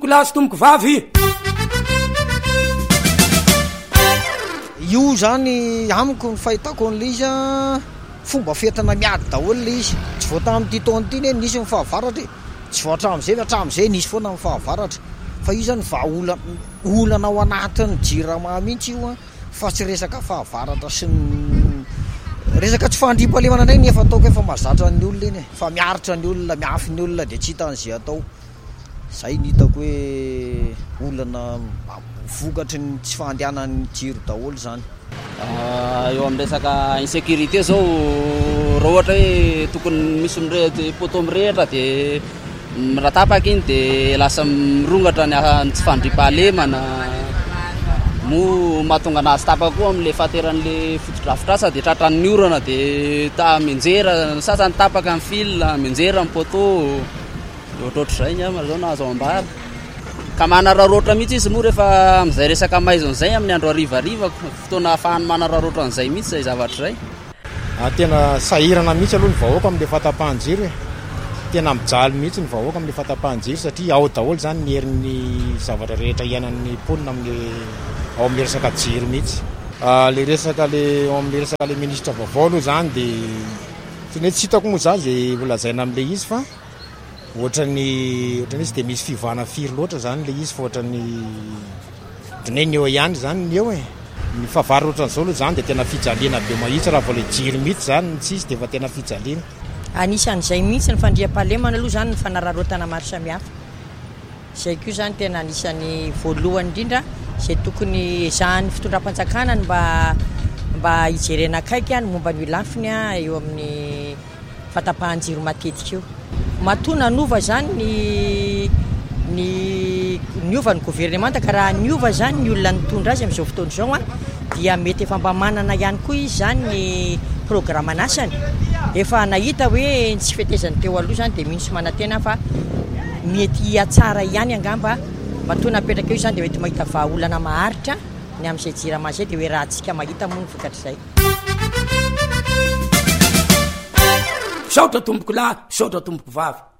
tomboko lahy sy tomboko vavy. Io zany amiko ny fahitako an'le izy fomba fientana miady daholo le izy. Tsy voata amin'ity taona ity ne nisy mifahavaratra, tsy voatra hatramin'izay nisy foana mifahavaratra. Fa io zany olana ao anatin'ny jirama mihitsy io fa tsy resaka fahavaratra sy resaka tsy fandriam-pahalemana ndray nefa ataoko efa mahazatra ny olona iny fa miaritra ny olona, miafy ny olona dia tsy hitan'izay atao. Zay ny hitako hoe olana vokatry ny tsy fandehanan'ny jiro daholo zany. Eo amin'ny resaka insécurité zao raha ohatra hoe tokony misy poto mirehitra dia miratapaka iny dia lasa mirongatra ny tsy fandriam-pahalemana mahatonga anazy tapaka koa amin'le fahateran'le fotodrafitrasa dia tratran'ny orana dia menjera sasany tapaka amin'ny fil, menjera amin'ny poto ohatrohatr'izay ny amana zao na azo ambara ka manararoatra mihitsy izy moa rehefa amin'izay resaka maizon'izay amin'ny andro harivariva fotoana ahafahany manararoatra an'izay mihitsy izay zavatra izay. Tena sahirana mihitsy aloha ny vahoaka amin'le fahatapahan-jiro tena mijaly mihitsy ny vahoaka amin'le fahatapahan-jiro satria ao daholo zany ny herin'ny zavatra rehetra iainan'ny mponina ao amin'le resaka jiro mihitsy. Le resaka ao amin'le resaka le ministra vaovao aloha zany dia tsy hitako moa zany izay volazaina amin'le izy fa ohatran'ny izy dia misy fivana firy loatra zany le izy fa ohatran'ny dineny eo ihany zany ny eo ny fahavary ohatran'izao aloha zany dia tena fijaliana be mahitsy raha vao le jiro mihitsy zany tsy izy dia efa tena fijaliana. Anisan'izay mihitsy ny fandriam-pahalemana aloha zany ny fanararotana maro samihafa. Izay koa zany tena anisan'ny voalohany indrindra izay tokony ezahan'ny fitondram-panjakana mba hijerena akaiky ny momba ny lafiny eo amin'ny fahatapahan-jiro matetika eo. Matona nova zany ny ova ny gouvernemanta ka raha ny ova zany ny olona nitondra azy amin'izao fotoana izao dia mety efa mba manana ihany koa izy zany ny programanasany. Efa nahita hoe tsy fetezany teo aloha zany dia mihintsy manantena fa mety atsara ihany angamba matona apetraka eo zany dia mety mahita vahaolana maharitra ny amin'izay jirama izay dia hoe raha antsika mahita moa ny vokatr'izay. Saotra tomboko lahy, saotra tomboko vavy.